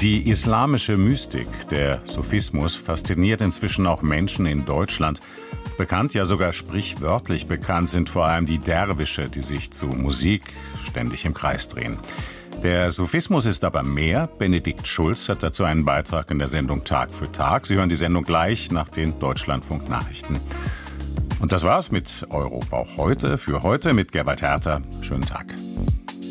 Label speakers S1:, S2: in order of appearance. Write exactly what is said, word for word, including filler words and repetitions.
S1: Die islamische Mystik, der Sufismus, fasziniert inzwischen auch Menschen in Deutschland. Bekannt, ja sogar sprichwörtlich bekannt sind vor allem die Derwische, die sich zu Musik ständig im Kreis drehen. Der Sufismus ist aber mehr. Benedikt Schulz hat dazu einen Beitrag in der Sendung Tag für Tag. Sie hören die Sendung gleich nach den Deutschlandfunk-Nachrichten. Und das war's mit Europa auch heute, für heute mit Gerwald Herter. Schönen Tag.